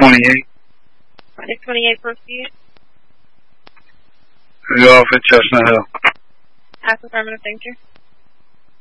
628. 628, proceed. You're off at Chestnut Hill. Pass affirmative, thank you.